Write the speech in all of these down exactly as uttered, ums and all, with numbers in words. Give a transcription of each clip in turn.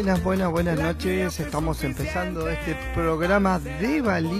Buenas, buenas, buenas noches. Estamos empezando este programa de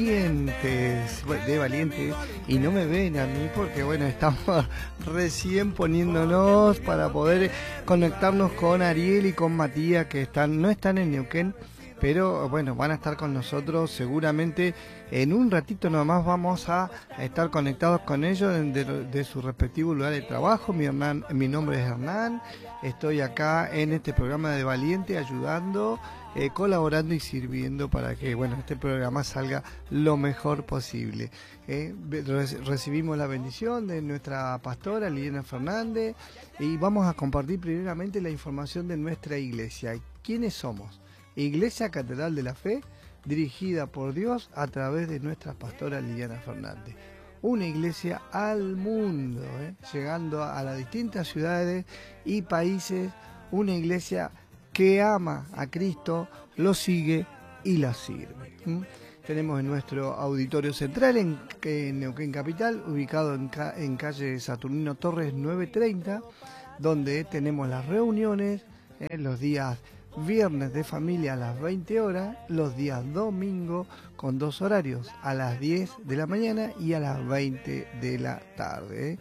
valientes, de valientes, y no me ven a mí porque bueno, estamos recién poniéndonos para poder conectarnos con Ariel y con Matías, que están, no están en Neuquén, pero bueno, van a estar con nosotros seguramente. En un ratito nomás vamos a estar conectados con ellos de, de su respectivo lugar de trabajo. Mi, Hernán, mi nombre es Hernán, estoy acá en este programa de Valiente ayudando, eh, colaborando y sirviendo para que bueno, este programa salga lo mejor posible. Eh, recibimos la bendición de nuestra pastora Liliana Fernández y vamos a compartir primeramente la información de nuestra iglesia. ¿Quiénes somos? Iglesia Catedral de la Fe, dirigida por Dios a través de nuestra pastora Liliana Fernández. Una iglesia al mundo, ¿eh? llegando a las distintas ciudades y países. Una iglesia que ama a Cristo, lo sigue y la sirve. ¿Mm? Tenemos en nuestro auditorio central en, en Neuquén Capital, ubicado en, ca, en calle Saturnino Torres nueve treinta, donde tenemos las reuniones en ¿eh? los días viernes de familia a las veinte horas, los días domingo con dos horarios, a las diez de la mañana y a las veinte de la tarde.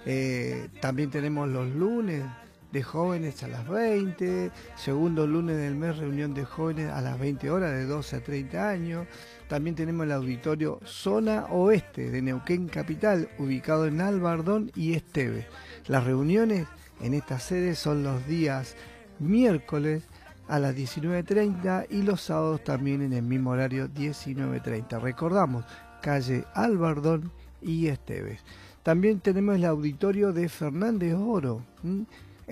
Eh, también tenemos los lunes de jóvenes a las veinte, segundo lunes del mes reunión de jóvenes a las veinte horas de doce a treinta años. También tenemos el auditorio Zona Oeste de Neuquén Capital, ubicado en Albardón y Esteves. Las reuniones en estas sedes son los días miércoles a las diecinueve treinta y los sábados también en el mismo horario diecinueve treinta. Recordamos, calle Albardón y Esteves. También tenemos el auditorio de Fernández Oro, en,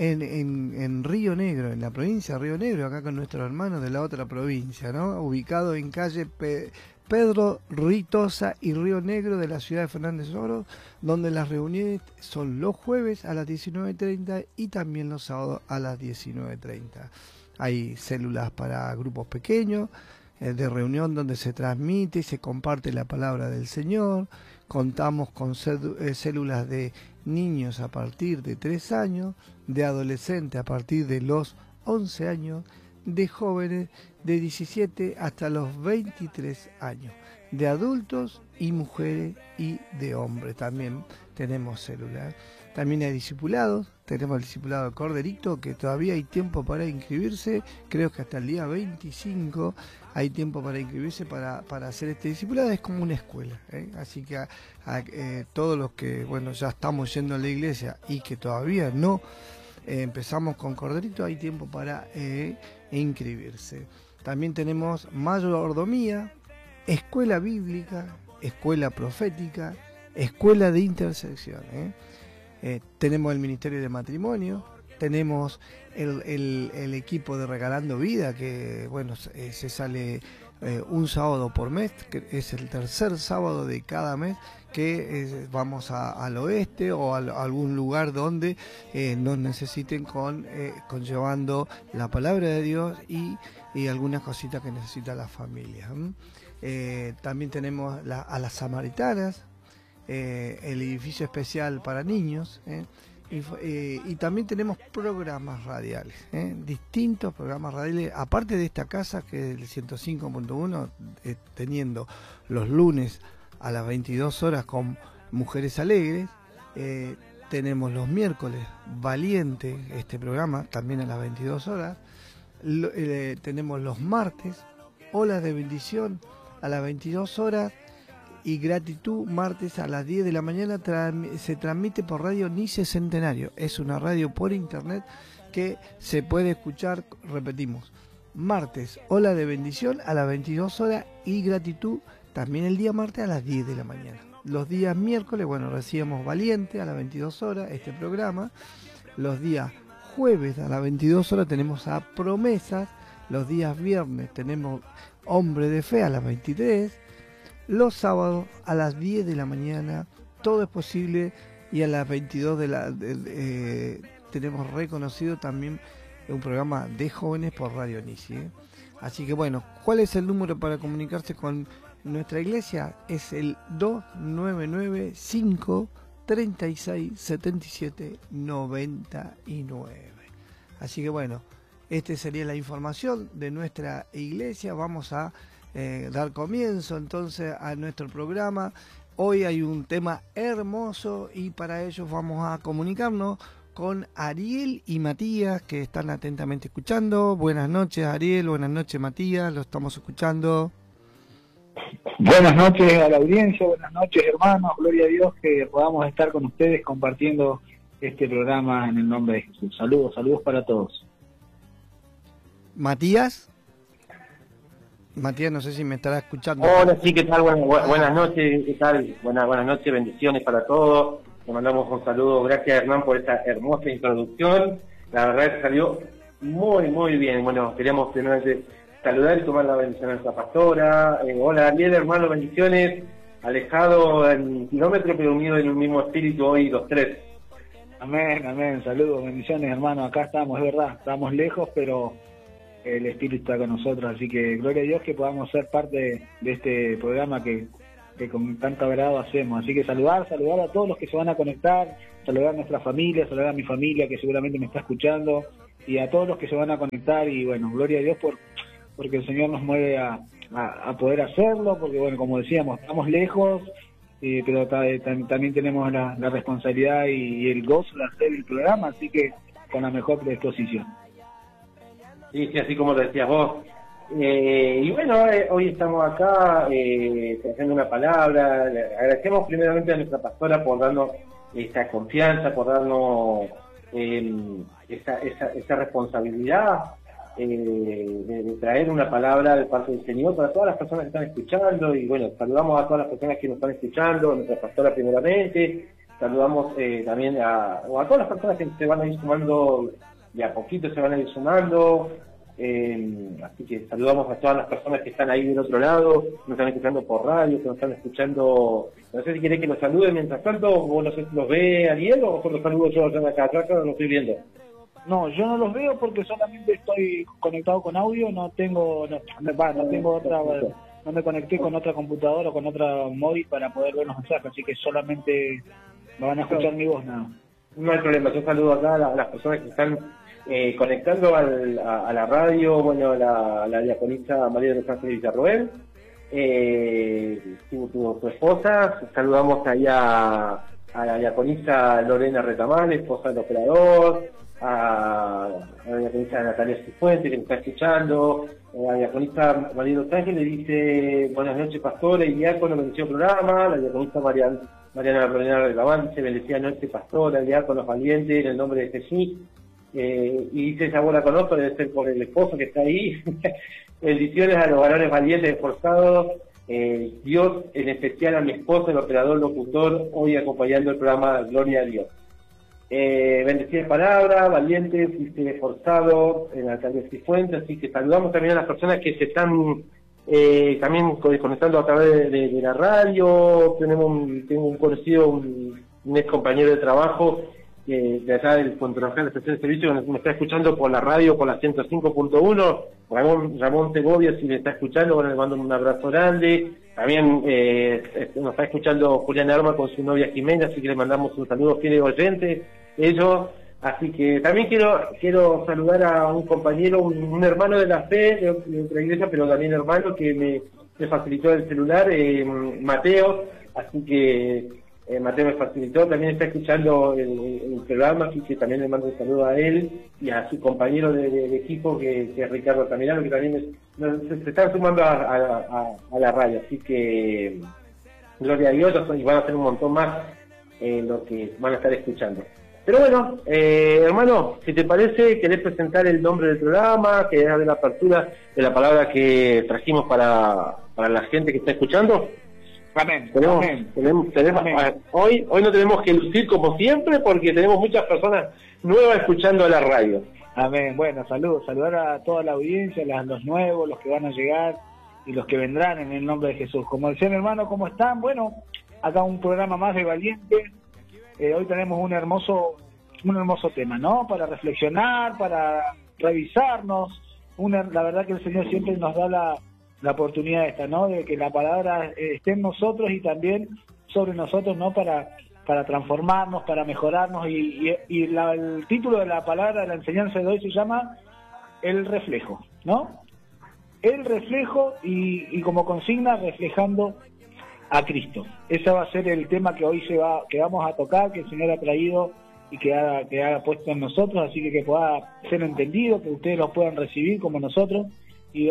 en, en Río Negro, en la provincia de Río Negro, acá con nuestros hermanos de la otra provincia, ¿no? Ubicado en calle Pe Pedro Ritosa y Río Negro de la ciudad de Fernández Oro, donde las reuniones son los jueves a las diecinueve treinta y también los sábados a las diecinueve treinta. Hay células para grupos pequeños, eh, de reunión donde se transmite y se comparte la palabra del Señor. Contamos con eh, células de niños a partir de tres años, de adolescentes a partir de los once años, de jóvenes de diecisiete hasta los veintitrés años, de adultos y mujeres y de hombres. También tenemos células. También hay discipulados, tenemos el discipulado de Corderito, que todavía hay tiempo para inscribirse, creo que hasta el día veinticinco hay tiempo para inscribirse para, para hacer este discipulado. Es como una escuela, ¿eh? Así que a, a, eh, todos los que bueno ya estamos yendo a la iglesia y que todavía no eh, empezamos con Corderito, hay tiempo para eh, inscribirse. También tenemos mayordomía, escuela bíblica, escuela profética, escuela de intersección, ¿eh? Eh, tenemos el Ministerio de Matrimonio, tenemos el, el, el equipo de Regalando Vida, que bueno, eh, se sale eh, un sábado por mes, que es el tercer sábado de cada mes, que eh, vamos a, al oeste o a, a algún lugar donde eh, nos necesiten con, eh, conllevando la palabra de Dios y, y algunas cositas que necesita la familia. ¿Mm? Eh, también tenemos la, a las samaritanas, Eh, el edificio especial para niños, eh, y, eh, y también tenemos programas radiales, eh, distintos programas radiales, aparte de esta casa que es el ciento cinco punto uno, eh, teniendo los lunes a las veintidós horas con Mujeres Alegres, eh, tenemos los miércoles Valiente, este programa también a las veintidós horas, lo, eh, tenemos los martes Olas de Bendición a las veintidós horas, y Gratitud, martes a las diez de la mañana, se transmite por Radio Nice Centenario. Es una radio por internet que se puede escuchar, repetimos, martes, Ola de Bendición a las veintidós horas y Gratitud también el día martes a las diez de la mañana. Los días miércoles, bueno, recibimos Valiente a las veintidós horas, este programa. Los días jueves a las veintidós horas tenemos a Promesas. Los días viernes tenemos Hombre de Fe a las veintitrés. Los sábados a las diez de la mañana, Todo es Posible, y a las veintidós de la de, de, eh, tenemos reconocido también un programa de jóvenes por Radio Nici, ¿eh? Así que bueno, ¿cuál es el número para comunicarse con nuestra iglesia? Es el dos nueve nueve, cinco tres seis, siete siete nueve nueve. Así que bueno, Esta sería la información de nuestra iglesia. Vamos a eh, dar comienzo entonces a nuestro programa. Hoy hay un tema hermoso y para ello vamos a comunicarnos con Ariel y Matías, que están atentamente escuchando. Buenas noches, Ariel, buenas noches, Matías, lo estamos escuchando. Buenas noches a la audiencia, buenas noches, hermanos, gloria a Dios que podamos estar con ustedes compartiendo este programa en el nombre de Jesús. Saludos, saludos para todos. Matías. Matías, no sé si me estará escuchando. Hola, sí, ¿qué tal? Buenas, buenas noches, ¿qué tal? Buenas, buenas noches, bendiciones para todos. Le mandamos un saludo, gracias Hernán por esta hermosa introducción. La verdad es que salió muy, muy bien. Bueno, queríamos primeramente saludar y tomar la bendición a nuestra pastora. Eh, hola, Ariel, hermano, bendiciones. Alejado en kilómetros, pero unido en un mismo espíritu hoy los tres. Amén, amén, saludos, bendiciones, hermano. Acá estamos, es verdad, estamos lejos, pero el Espíritu está con nosotros, así que gloria a Dios que podamos ser parte de este programa que, que con tanto agrado hacemos. Así que saludar, saludar a todos los que se van a conectar, saludar a nuestra familia, saludar a mi familia que seguramente me está escuchando, y a todos los que se van a conectar, y bueno, gloria a Dios por porque el Señor nos mueve a, a, a poder hacerlo, porque bueno, como decíamos, estamos lejos, eh, pero ta, ta, también tenemos la, la responsabilidad y, y el gozo de hacer el programa, así que con la mejor predisposición. Sí, sí, así como lo decías vos. Eh, y bueno, eh, hoy estamos acá eh, trayendo una palabra. Le agradecemos primeramente a nuestra pastora por darnos esta confianza, por darnos eh, esa, esa, esa responsabilidad eh, de, de traer una palabra de parte del Señor para todas las personas que están escuchando. Y bueno, saludamos a todas las personas que nos están escuchando, a nuestra pastora primeramente. Saludamos eh, también a, o a todas las personas que se van a ir sumando, y a poquito se van a ir sumando. Eh, así que saludamos a todas las personas que están ahí del otro lado, nos están escuchando por radio, que nos están escuchando. No sé si querés que los saluden mientras tanto, o no sé si los ve Ariel, o mejor los saludo yo acá atrás, no los estoy viendo. No, yo no los veo porque solamente estoy conectado con audio, no tengo, no, no, no tengo otra, no me conecté con otra computadora o con otra móvil para poder ver los mensajes, así que solamente me van a escuchar mi voz, nada. No hay problema, yo saludo acá a, la, a las personas que están eh, conectando al, a, a la radio, bueno, a la, a la diaconisa María de los Ángeles Villarroel, eh, tu, tu, tu esposa, saludamos ahí a, a la diaconisa Lorena Retamal, esposa del operador, a, a la diaconisa Natalia Cifuentes que me está escuchando, a la diaconisa María de los Ángeles le dice buenas noches pastora y diácono, bendición programa, la diaconisa María Mariana Rolena Recabán dice bendecida noche pastora, diáconos valientes en el nombre de Jesús, eh, y dice esa bola conozco, debe ser por el esposo que está ahí. Bendiciones a los varones valientes esforzados, eh, Dios en especial a mi esposo, el operador locutor, hoy acompañando el programa Gloria a Dios. Eh, bendecidas palabras, valientes y esforzados en la alcaldía Cifuentes, así que saludamos también a las personas que se están eh, también conectando a través de, de, de la radio. Tenemos un, tengo un conocido, un, un ex compañero de trabajo eh, de acá del Contralojal de la Estación de Servicio, que me está escuchando por la radio, por la ciento cinco punto uno, Ramón, Ramón Segovia, si me está escuchando, bueno, le mando un abrazo grande. También eh, nos está escuchando Julián Arma con su novia Jimena, así que le mandamos un saludo fiel y oyente, ellos. Así que también quiero quiero saludar a un compañero, un, un hermano de la fe de, de otra iglesia, pero también hermano, que me, me facilitó el celular, eh, Mateo, así que eh, Mateo me facilitó, también está escuchando el, el programa, así que también le mando un saludo a él y a su compañero de, de, de equipo, que, que es Ricardo Caminano, que también me, se, se están sumando a, a, a, a la radio, así que gloria a Dios, y van a ser un montón más eh, lo que van a estar escuchando. Pero bueno, eh, hermano, si te parece, querés presentar el nombre del programa, querés dar la apertura de la palabra que trajimos para, para la gente que está escuchando. Amén. Tenemos, Amén. tenemos, tenemos Amén. a, hoy, hoy no tenemos que lucir como siempre porque tenemos muchas personas nuevas escuchando la radio. Amén. Bueno, saludos, saludar a toda la audiencia, las, los nuevos, los que van a llegar y los que vendrán en el nombre de Jesús. Como decía mi hermano, ¿cómo están? Bueno, acá un programa más de Valiente. Eh, hoy tenemos un hermoso un hermoso tema, ¿no? Para reflexionar, para revisarnos. Una, la verdad que el Señor siempre nos da la, la oportunidad esta, ¿no? De que la palabra eh, esté en nosotros y también sobre nosotros, ¿no? Para, para transformarnos, para mejorarnos. Y, y, y la, el título de la palabra, de la enseñanza de hoy se llama el reflejo, ¿no? El reflejo y, y como consigna, reflejando a Cristo. Ese va a ser el tema que hoy se va, que vamos a tocar, que el Señor ha traído y que ha, que ha puesto en nosotros, así que que pueda ser entendido, que ustedes lo puedan recibir como nosotros. Y,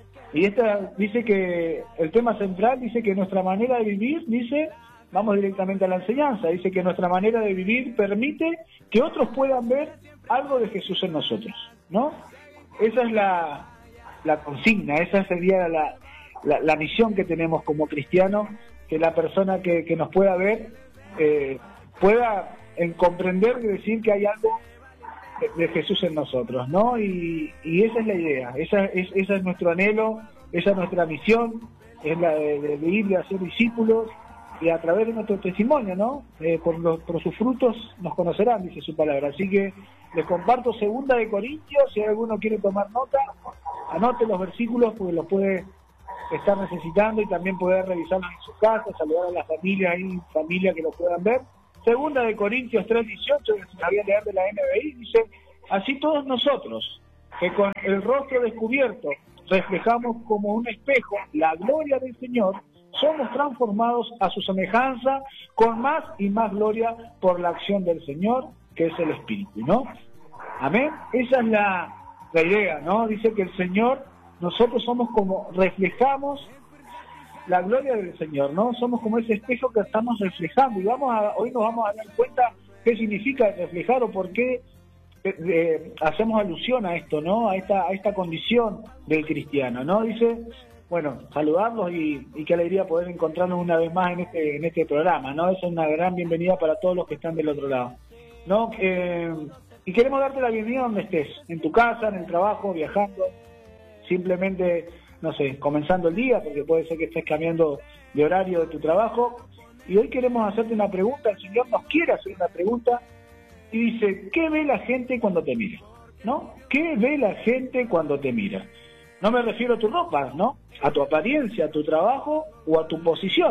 y esta dice que el tema central dice que nuestra manera de vivir, dice, vamos directamente a la enseñanza, dice que nuestra manera de vivir permite que otros puedan ver algo de Jesús en nosotros, ¿no? Esa es la, la consigna, esa sería la, la, la misión que tenemos como cristianos, que la persona que, que nos pueda ver eh, pueda en comprender y decir que hay algo de, de Jesús en nosotros, ¿no? Y, y esa es la idea, esa es, esa es nuestro anhelo, esa es nuestra misión, es la de, de, de ir y hacer discípulos, y a través de nuestro testimonio, ¿no? Eh, por, los, por sus frutos nos conocerán, dice su palabra. Así que les comparto segunda de Corintios, si alguno quiere tomar nota, anote los versículos porque los puede estar necesitando y también poder revisarlos en su casa, saludar a las familias ahí, familia que lo puedan ver. Segunda de Corintios tres dieciocho, que se sabía leer de la N B I, dice, así todos nosotros, que con el rostro descubierto reflejamos como un espejo la gloria del Señor, somos transformados a su semejanza con más y más gloria por la acción del Señor, que es el Espíritu, ¿no? Amén. Esa es la, la idea, ¿no? Dice que el Señor, nosotros somos como, reflejamos la gloria del Señor, ¿no? Somos como ese espejo que estamos reflejando, y vamos a, hoy nos vamos a dar cuenta qué significa reflejar o por qué eh, eh, hacemos alusión a esto, ¿no? A esta, a esta condición del cristiano, ¿no? Dice... Bueno, saludarlos y, y qué alegría poder encontrarnos una vez más en este en este programa, ¿no? Es una gran bienvenida para todos los que están del otro lado, ¿no? Eh, y queremos darte la bienvenida donde estés, en tu casa, en el trabajo, viajando, simplemente, no sé, comenzando el día, porque puede ser que estés cambiando de horario de tu trabajo, y hoy queremos hacerte una pregunta, el Señor nos quiere hacer una pregunta, y dice, ¿qué ve la gente cuando te mira? ¿No? ¿Qué ve la gente cuando te mira? No me refiero a tu ropa, ¿no? A tu apariencia, a tu trabajo o a tu posición.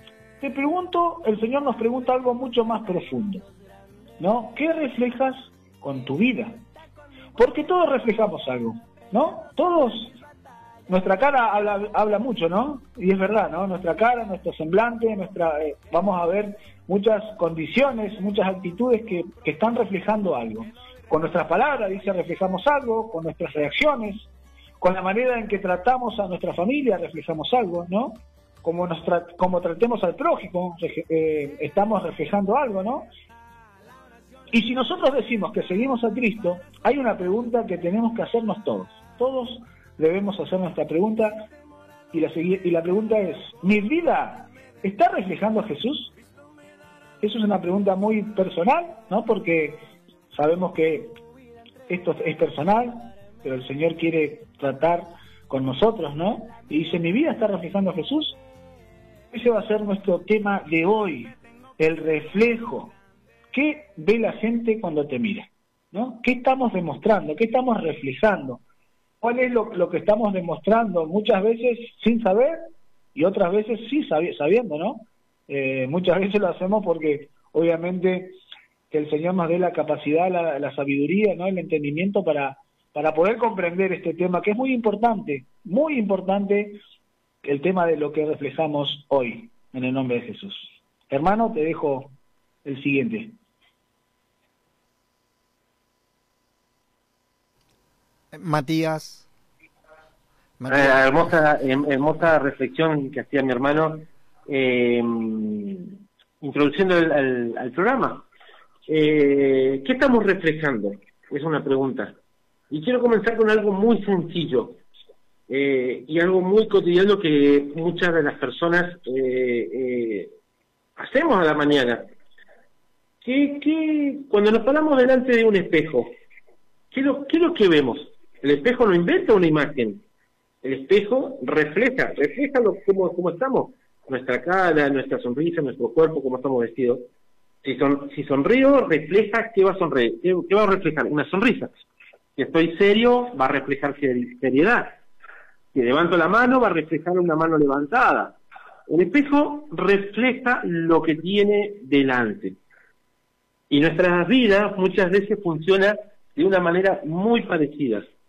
Te pregunto, el Señor nos pregunta algo mucho más profundo, ¿no? ¿Qué reflejas con tu vida? Porque todos reflejamos algo, ¿no? Todos, nuestra cara habla, habla mucho, ¿no? Y es verdad, ¿no? Nuestra cara, nuestro semblante, nuestra, eh, vamos a ver muchas condiciones, muchas actitudes que, que están reflejando algo. Con nuestras palabras, dice, reflejamos algo, con nuestras reacciones, con la manera en que tratamos a nuestra familia reflejamos algo, ¿no? Como, nos tra como tratemos al prójimo, eh, estamos reflejando algo, ¿no? Y si nosotros decimos que seguimos a Cristo, hay una pregunta que tenemos que hacernos todos. Todos debemos hacer nuestra pregunta, y la, y la pregunta es, ¿mi vida está reflejando a Jesús? Eso es una pregunta muy personal, ¿no? Porque sabemos que esto es personal, pero el Señor quiere tratar con nosotros, ¿no? Y dice, ¿mi vida está reflejando a Jesús? Ese va a ser nuestro tema de hoy, el reflejo. ¿Qué ve la gente cuando te mira? ¿No? ¿Qué estamos demostrando? ¿Qué estamos reflejando? ¿Cuál es lo, lo que estamos demostrando? Muchas veces sin saber y otras veces sí sabi sabiendo, ¿no? Eh, muchas veces lo hacemos porque obviamente que el Señor nos dé la capacidad, la, la sabiduría, ¿no? El entendimiento para... para poder comprender este tema, que es muy importante, muy importante el tema de lo que reflejamos hoy, en el nombre de Jesús. Hermano, te dejo el siguiente. Matías. Matías. Eh, hermosa, hermosa reflexión que hacía mi hermano, eh, introduciendo al, al, al programa. Eh, ¿Qué estamos reflejando? Es una pregunta. Y quiero comenzar con algo muy sencillo eh, y algo muy cotidiano que muchas de las personas eh, eh, hacemos a la mañana. Que, que cuando nos paramos delante de un espejo, ¿qué es lo, qué es lo que vemos? El espejo no inventa una imagen. El espejo refleja, refleja lo, cómo, cómo estamos. Nuestra cara, nuestra sonrisa, nuestro cuerpo, cómo estamos vestidos. Si, son, si sonrío, refleja, ¿qué va a sonreír? ¿Qué, qué va a reflejar? Una sonrisa. Si estoy serio, va a reflejar seriedad. Si levanto la mano, va a reflejar una mano levantada. El espejo refleja lo que tiene delante. Y nuestra vida muchas veces funciona de una manera muy parecida.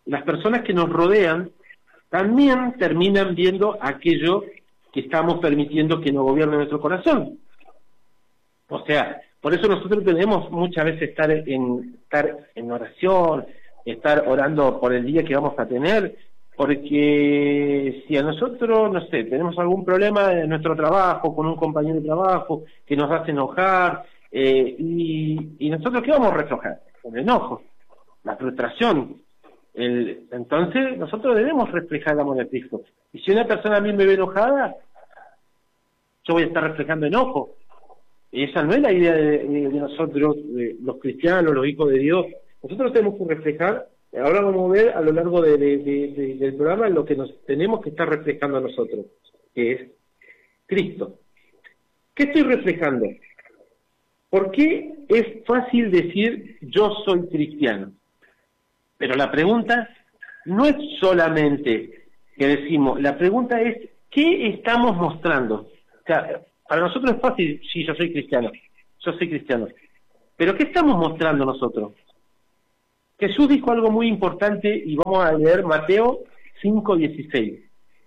las personas que nos rodean también terminan viendo aquello que estamos permitiendo que nos gobierne nuestro corazón. O sea, por eso nosotros debemos muchas veces estar en, estar en oración, estar orando por el día que vamos a tener, porque si a nosotros, no sé, tenemos algún problema en nuestro trabajo, con un compañero de trabajo, que nos hace enojar, eh, y, y nosotros ¿qué vamos a reflejar? El enojo, la frustración. El, entonces nosotros debemos reflejar el amor de Cristo. Y si una persona a mí me ve enojada, yo voy a estar reflejando enojo. Y esa no es la idea de, de, de nosotros, de los cristianos, los hijos de Dios. Nosotros tenemos que reflejar, ahora vamos a ver a lo largo de, de, de, de, del programa lo que nos tenemos que estar reflejando a nosotros, que es Cristo. ¿Qué estoy reflejando? ¿Por qué es fácil decir yo soy cristiano? Pero la pregunta no es solamente que decimos, la pregunta es ¿qué estamos mostrando? O sea, para nosotros es fácil, sí, yo soy cristiano, yo soy cristiano. Pero ¿qué estamos mostrando nosotros? Jesús dijo algo muy importante y vamos a leer Mateo cinco dieciséis.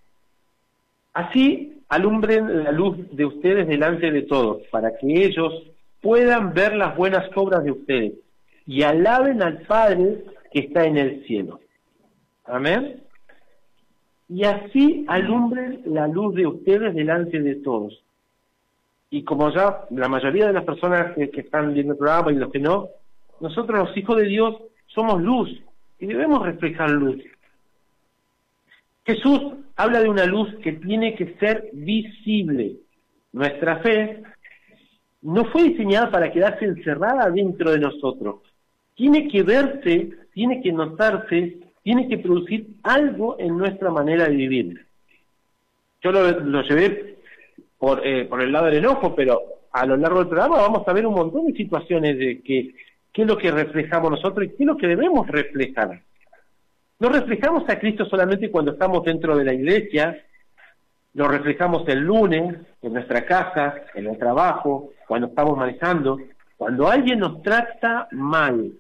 Así alumbren la luz de ustedes delante de todos, para que ellos puedan ver las buenas obras de ustedes y alaben al Padre que está en el cielo. Amén. Y así alumbren la luz de ustedes delante de todos. Y como ya la mayoría de las personas que, que están viendo el programa y los que no, nosotros los hijos de Dios somos luz y debemos reflejar luz. Jesús habla de una luz que tiene que ser visible. Nuestra fe no fue diseñada para quedarse encerrada dentro de nosotros. Tiene que verse, tiene que notarse, tiene que producir algo en nuestra manera de vivir. Yo lo, lo llevé por, eh, por el lado del enojo, pero a lo largo del programa vamos a ver un montón de situaciones de que qué es lo que reflejamos nosotros y qué es lo que debemos reflejar. No reflejamos a Cristo solamente cuando estamos dentro de la iglesia, lo reflejamos el lunes, en nuestra casa, en el trabajo, cuando estamos manejando, cuando alguien nos trata mal.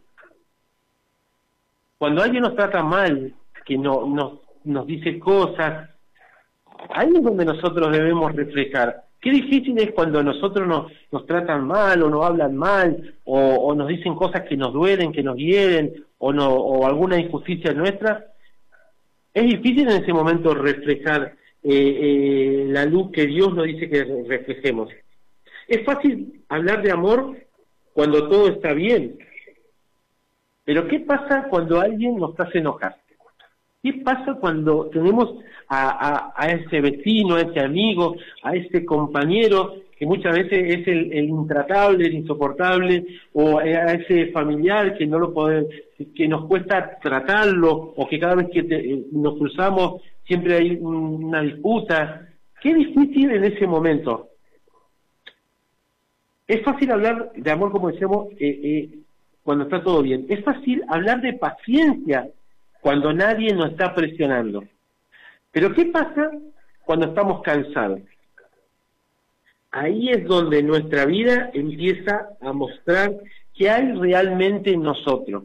Cuando alguien nos trata mal, que no, nos, nos dice cosas, ahí es donde nosotros debemos reflejar. Qué difícil es cuando nosotros nos, nos tratan mal, o nos hablan mal, o, o nos dicen cosas que nos duelen, que nos hieren, o, no, o alguna injusticia nuestra. Es difícil en ese momento reflejar eh, eh, la luz que Dios nos dice que reflejemos. Es fácil hablar de amor cuando todo está bien. Pero ¿qué pasa cuando alguien nos hace enojar? ¿Qué pasa cuando tenemos a, a, a ese vecino, a ese amigo, a ese compañero que muchas veces es el, el intratable, el insoportable, o a ese familiar que no lo puede, que nos cuesta tratarlo, o que cada vez que te, nos cruzamos siempre hay una disputa? Qué difícil en ese momento. Es fácil hablar de amor, como decíamos, eh, eh, cuando está todo bien. Es fácil hablar de paciencia cuando nadie nos está presionando. Pero ¿qué pasa cuando estamos cansados? Ahí es donde nuestra vida empieza a mostrar qué hay realmente en nosotros.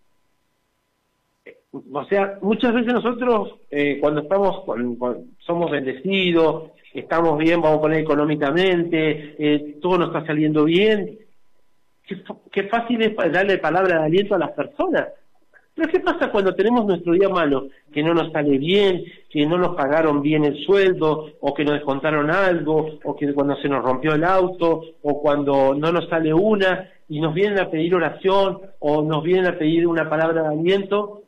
O sea, muchas veces nosotros, eh, cuando estamos, cuando, cuando somos bendecidos, estamos bien, vamos a poner económicamente, eh, todo nos está saliendo bien, qué, qué fácil es darle palabra de aliento a las personas. Pero ¿qué pasa cuando tenemos nuestro día malo? Que no nos sale bien, que no nos pagaron bien el sueldo, o que nos descontaron algo, o que cuando se nos rompió el auto, o cuando no nos sale una, y nos vienen a pedir oración, o nos vienen a pedir una palabra de aliento.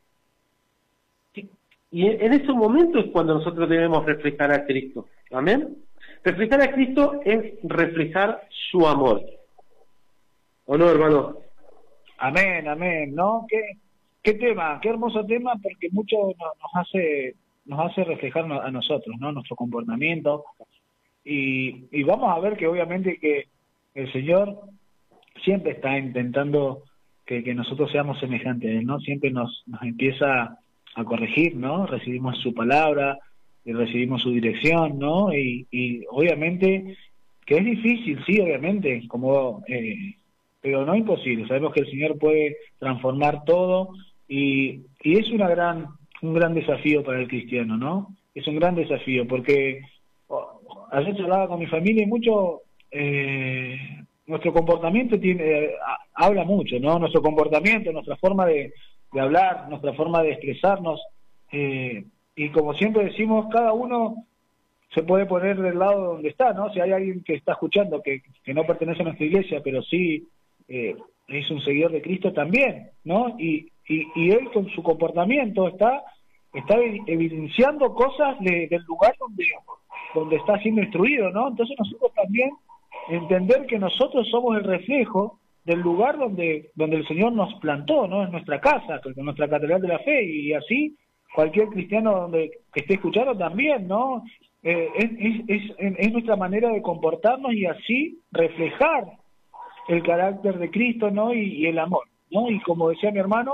Y en ese momento es cuando nosotros debemos reflejar a Cristo. ¿Amén? Reflejar a Cristo es reflejar su amor. ¿O no, hermano? Amén, amén, ¿no? ¿Qué, qué tema? Qué hermoso tema, porque mucho nos, nos hace nos hace reflejar a nosotros, ¿no? Nuestro comportamiento. Y, y vamos a ver que obviamente que el Señor siempre está intentando que, que nosotros seamos semejantes, ¿no? Siempre nos, nos empieza a corregir, ¿no? Recibimos su palabra, y recibimos su dirección, ¿no? Y, y obviamente que es difícil, sí, obviamente, como eh, pero no imposible. Sabemos que el Señor puede transformar todo Y, y es una gran, un gran desafío para el cristiano, ¿no? Es un gran desafío, porque oh, ayer yo hablaba con mi familia y mucho, eh, nuestro comportamiento tiene, eh, habla mucho, ¿no? Nuestro comportamiento, nuestra forma de, de hablar, nuestra forma de expresarnos, eh, y como siempre decimos, cada uno se puede poner del lado donde está, ¿no? Si hay alguien que está escuchando que, que no pertenece a nuestra iglesia, pero sí eh, es un seguidor de Cristo también, ¿no? Y, y, y él con su comportamiento está, está evidenciando cosas de, del lugar donde, donde está siendo instruido, ¿no? Entonces nosotros también entender que nosotros somos el reflejo del lugar donde, donde el Señor nos plantó, ¿no? En nuestra casa, en nuestra catedral de la fe, y así cualquier cristiano donde que esté escuchando también, ¿no? Eh, es, es, es, es nuestra manera de comportarnos y así reflejar el carácter de Cristo, ¿no? Y, y el amor, ¿no? Y como decía mi hermano,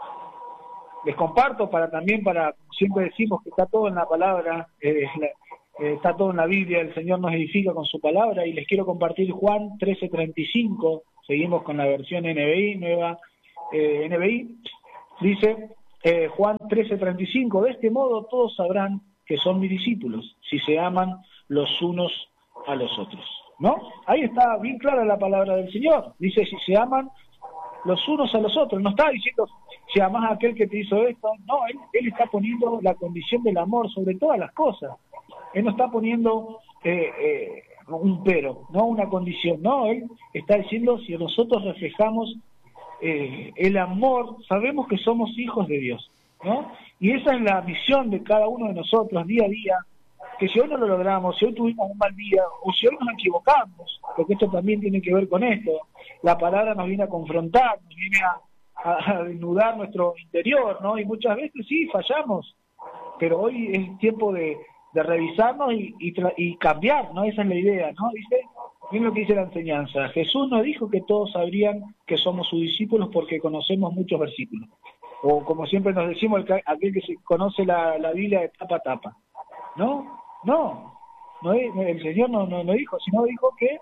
les comparto para también, para, siempre decimos que está todo en la palabra, eh, la, eh, está todo en la Biblia, el Señor nos edifica con su palabra, y les quiero compartir Juan trece treinta y cinco, seguimos con la versión N B I, nueva eh, N B I, dice eh, Juan trece treinta y cinco, de este modo todos sabrán que son mis discípulos, si se aman los unos a los otros, ¿no? Ahí está bien clara la palabra del Señor, dice si se aman los unos a los otros, no está diciendo si amas a aquel que te hizo esto, no, él, él está poniendo la condición del amor sobre todas las cosas, él no está poniendo eh, eh, un pero, no una condición, no, él está diciendo si nosotros reflejamos eh, el amor, sabemos que somos hijos de Dios, ¿no? Y esa es la misión de cada uno de nosotros día a día, que si hoy no lo logramos, si hoy tuvimos un mal día, o si hoy nos equivocamos, porque esto también tiene que ver con esto, la palabra nos viene a confrontar, nos viene a, a desnudar nuestro interior, ¿no? Y muchas veces sí, fallamos, pero hoy es tiempo de, de revisarnos y, y, y cambiar, ¿no? Esa es la idea, ¿no? Dice, miren lo que dice la enseñanza, Jesús no dijo que todos sabrían que somos sus discípulos porque conocemos muchos versículos, o como siempre nos decimos, el, aquel que se conoce la, la Biblia de tapa a tapa, ¿no? No, no el Señor no, no, no dijo, sino dijo que,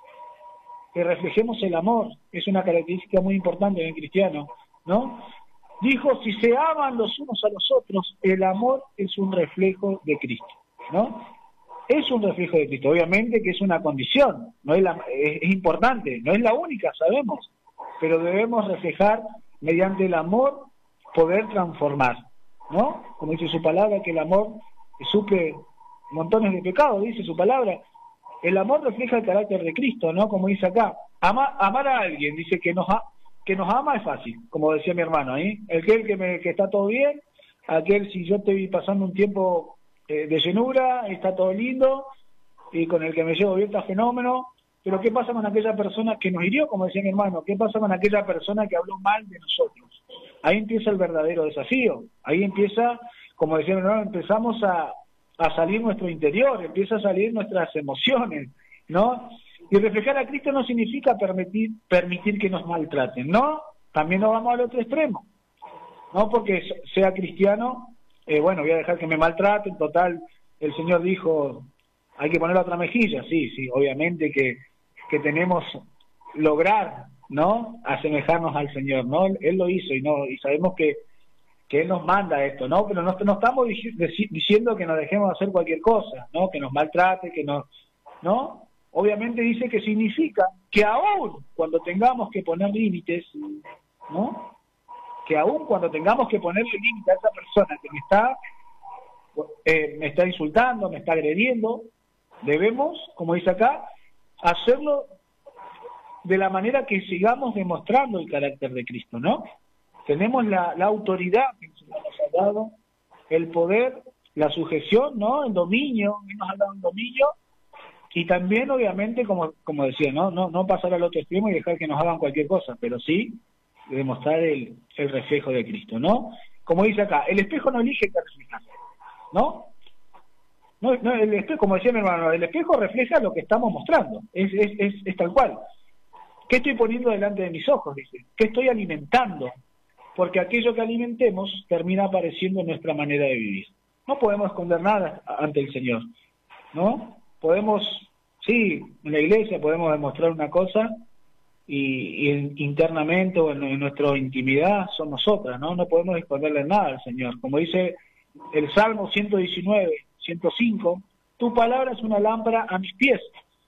que reflejemos el amor, es una característica muy importante en el cristiano, ¿no? Dijo, si se aman los unos a los otros, el amor es un reflejo de Cristo, ¿no? Es un reflejo de Cristo, obviamente que es una condición, no es, la, es, es importante, no es la única, sabemos, pero debemos reflejar mediante el amor poder transformar, ¿no? Como dice su palabra, que el amor suple montones de pecados, dice su palabra. El amor refleja el carácter de Cristo, ¿no? Como dice acá, Ama, amar a alguien, dice que nos, ha, que nos ama es fácil, como decía mi hermano, ¿eh? Aquel que, me, que está todo bien, aquel si yo estoy pasando un tiempo eh, de llenura, está todo lindo, y con el que me llevo bien está fenómeno, pero ¿qué pasa con aquella persona que nos hirió, como decía mi hermano? ¿Qué pasa con aquella persona que habló mal de nosotros? Ahí empieza el verdadero desafío, ahí empieza, como decía mi hermano, empezamos a, a salir nuestro interior, empieza a salir nuestras emociones, ¿no? Y reflejar a Cristo no significa permitir, permitir que nos maltraten, ¿no? También nos vamos al otro extremo, no porque sea cristiano, eh, bueno, voy a dejar que me maltraten, total, el Señor dijo, hay que poner la otra mejilla, sí, sí, obviamente que, que tenemos lograr, ¿no? Asemejarnos al Señor, ¿no? Él lo hizo y no y sabemos que, que Él nos manda esto, ¿no? Pero no, no estamos diciendo que nos dejemos hacer cualquier cosa, ¿no? Que nos maltrate, que nos, ¿no? Obviamente dice que significa que aún cuando tengamos que poner límites, ¿no? Que aún cuando tengamos que ponerle límite a esa persona que me está, eh, me está insultando, me está agrediendo, debemos, como dice acá, hacerlo de la manera que sigamos demostrando el carácter de Cristo, ¿no? Tenemos la, la autoridad que el Señor nos ha dado, el poder, la sujeción, ¿no? El dominio, Él nos ha dado un dominio, y también, obviamente, como, como decía, ¿no? No, no pasar al otro extremo y dejar que nos hagan cualquier cosa, pero sí demostrar el, el reflejo de Cristo, ¿no? Como dice acá, el espejo no elige qué reflejar, ¿no? No, no, el espejo, como decía mi hermano, el espejo refleja lo que estamos mostrando, es, es, es, es tal cual. ¿Qué estoy poniendo delante de mis ojos? Dice, ¿qué estoy alimentando? Porque aquello que alimentemos termina apareciendo en nuestra manera de vivir. No podemos esconder nada ante el Señor, ¿no? Podemos, sí, en la iglesia podemos demostrar una cosa, y, y internamente o en, en nuestra intimidad somos otras, ¿no? No podemos esconderle nada al Señor. Como dice el Salmo ciento diecinueve, ciento cinco, tu palabra es una lámpara a mis pies,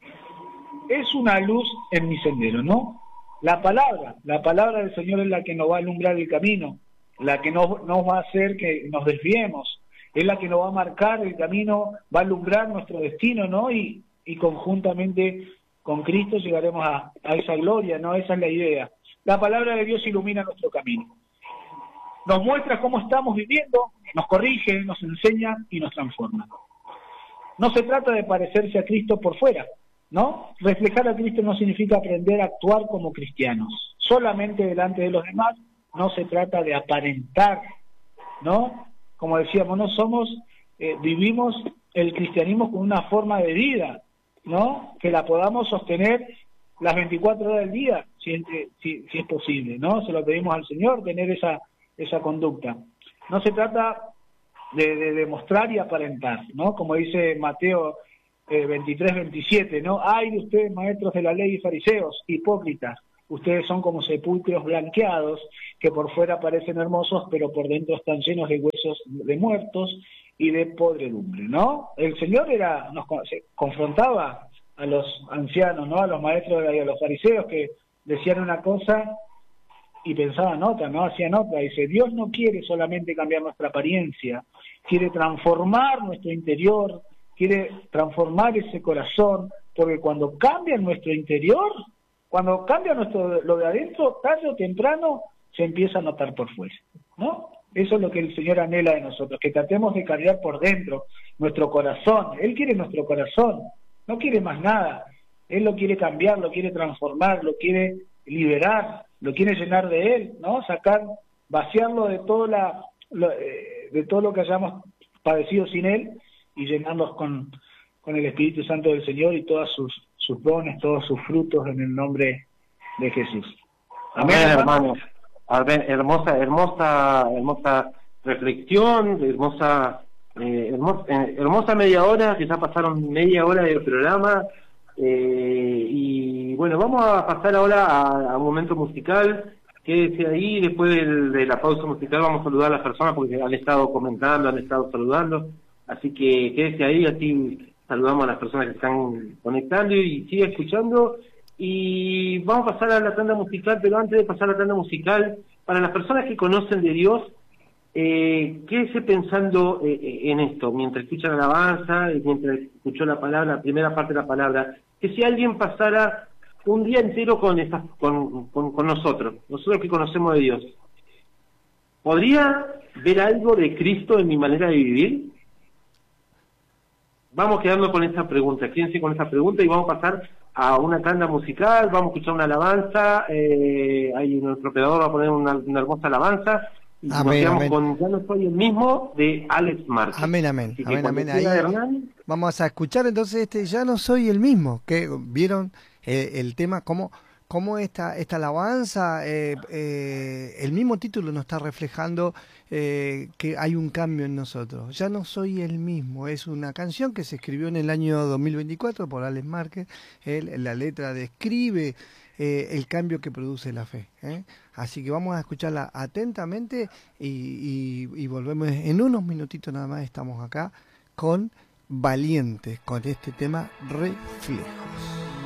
es una luz en mi sendero, ¿no? La palabra, la palabra del Señor es la que nos va a alumbrar el camino, la que nos, nos va a hacer que nos desviemos, es la que nos va a marcar el camino, va a alumbrar nuestro destino, ¿no? Y, y conjuntamente con Cristo llegaremos a, a esa gloria, ¿no? Esa es la idea. La palabra de Dios ilumina nuestro camino. Nos muestra cómo estamos viviendo, nos corrige, nos enseña y nos transforma. No se trata de parecerse a Cristo por fuera, ¿no? Reflejar a Cristo no significa aprender a actuar como cristianos. Solamente delante de los demás no se trata de aparentar, ¿no? Como decíamos, no somos, eh, vivimos el cristianismo con una forma de vida, ¿no? Que la podamos sostener las veinticuatro horas del día, si, si, si es posible, ¿no? Se lo pedimos al Señor, tener esa, esa conducta. No se trata de, de demostrar y aparentar, ¿no? Como dice Mateo eh, veintitrés, veintisiete, ¿no? Ay de ustedes, maestros de la ley y fariseos, hipócritas, ustedes son como sepulcros blanqueados, que por fuera parecen hermosos, pero por dentro están llenos de huesos de muertos y de podredumbre, ¿no? El Señor era nos confrontaba a los ancianos, ¿no? A los maestros de la ley, a los fariseos, que decían una cosa y pensaban otra, ¿no? Hacían otra. Dice, Dios no quiere solamente cambiar nuestra apariencia, quiere transformar nuestro interior, quiere transformar ese corazón, porque cuando cambia nuestro interior, cuando cambia nuestro lo de adentro, tarde o temprano se empieza a notar por fuera, ¿no? Eso es lo que el Señor anhela de nosotros, que tratemos de cambiar por dentro nuestro corazón. Él quiere nuestro corazón, no quiere más nada. Él lo quiere cambiar, lo quiere transformar, lo quiere liberar, lo quiere llenar de Él, ¿no? Sacar, vaciarlo de todo, la, lo, eh, de todo lo que hayamos padecido sin Él y llenarlos con, con el Espíritu Santo del Señor y todas sus, sus dones, todos sus frutos en el nombre de Jesús. Amén, Amén hermano. Amén. Hermosa, hermosa, hermosa reflexión, hermosa, eh, hermosa, eh, hermosa media hora, que ya pasaron media hora del programa. Eh, y bueno, vamos a pasar ahora a, a un momento musical. Quédese ahí, después del, de la pausa musical vamos a saludar a las personas porque han estado comentando, han estado saludando, así que quédese ahí, así saludamos a las personas que están conectando y sigue escuchando. Y vamos a pasar a la tanda musical, pero antes de pasar a la tanda musical, para las personas que conocen de Dios, eh, quédese pensando eh, en esto, mientras escuchan la alabanza, mientras escuchó la palabra, la primera parte de la palabra, que si alguien pasara un día entero con, estas, con, con, con nosotros, nosotros que conocemos de Dios, ¿podría ver algo de Cristo en mi manera de vivir? Vamos quedando con esta pregunta, quédense con esta pregunta y vamos a pasar a una tanda musical, vamos a escuchar una alabanza, eh, hay nuestro operador va a poner una, una hermosa alabanza, y amén, nos quedamos amén. Con Ya no soy el mismo de Alex Márquez. Amén, amén, Así amén, amén. Ahí Hernán, vamos a escuchar entonces este Ya no soy el mismo, que vieron eh, el tema, cómo, cómo esta, esta alabanza, eh, eh, el mismo título nos está reflejando eh, que hay un cambio en nosotros. Ya no soy el mismo, es una canción que se escribió en el año dos mil veinticuatro por Alex Márquez. Él, la letra describe eh, el cambio que produce la fe, ¿eh? Así que vamos a escucharla atentamente y, y, y volvemos en unos minutitos nada más. Estamos acá con Valientes, con este tema Reflejos.